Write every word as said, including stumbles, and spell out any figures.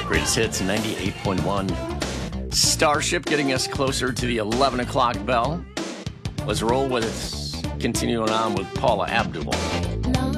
Greatest Hits ninety-eight point one. Starship getting us closer to the eleven o'clock bell. Let's roll with it. Continuing on with Paula Abdul.